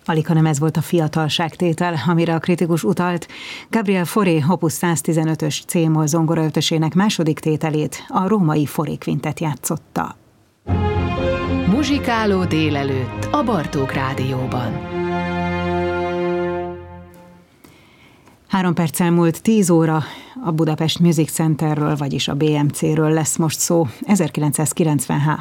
Alighanem ez volt a fiatalságtétel, amire a kritikus utalt. Gabriel Fauré opus 115-ös C-moll zongoraötösének második tételét a római Fauré Quintet játszotta. Muzsikáló délelőtt a Bartók Rádióban. 3 perccel múlt 10 óra, a Budapest Music Centerről, vagyis a BMC-ről lesz most szó. 1993